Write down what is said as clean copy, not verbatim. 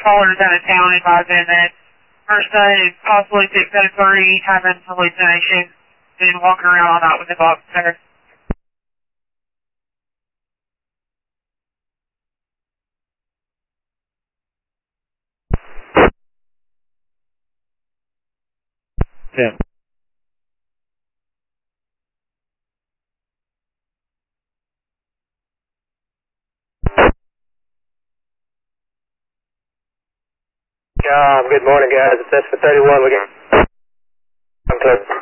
callers out of town advising that person is possibly 603 having hallucinations and walking around all night with a box cutter. Yeah. Good morning, guys. It's S for 31. I'm clear.